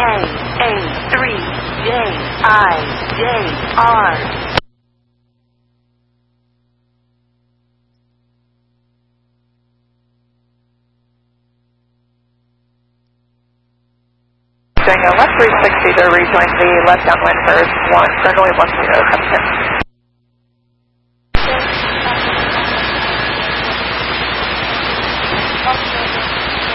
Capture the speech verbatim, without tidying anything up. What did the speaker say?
A three J I J R. Doing a left three sixty to rejoin the left downwind first, one, runway one zero, come in.